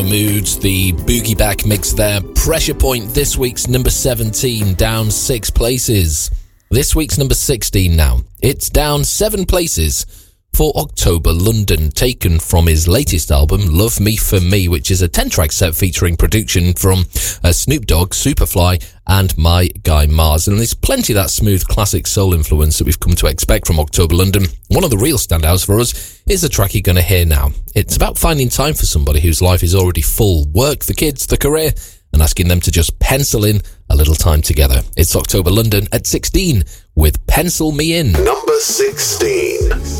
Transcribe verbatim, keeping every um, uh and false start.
Moods, the Boogie Back mix there. Pressure Point, this week's number seventeen, down six places. This week's number sixteen now. It's down seven places for October London, taken from his latest album, Love Me For Me, which is a ten-track set featuring production from uh, Snoop Dogg, Superfly, and My Guy Mars. And there's plenty of that smooth classic soul influence that we've come to expect from October London. One of the real standouts for us is the track you're going to hear now. It's about finding time for somebody whose life is already full. Work, the kids, the career, and asking them to just pencil in a little time together. It's October London at sixteen with Pencil Me In. Number sixteen.